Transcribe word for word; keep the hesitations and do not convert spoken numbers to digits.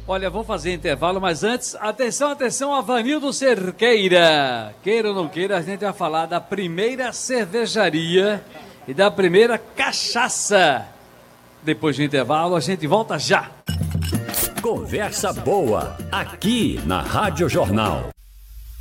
Olha, vou fazer intervalo, mas antes, atenção, atenção, Avanildo Cerqueira. Queira ou não queira, a gente vai falar da primeira cervejaria e da primeira cachaça. Depois do intervalo, a gente volta já. Conversa boa, aqui na Rádio Jornal.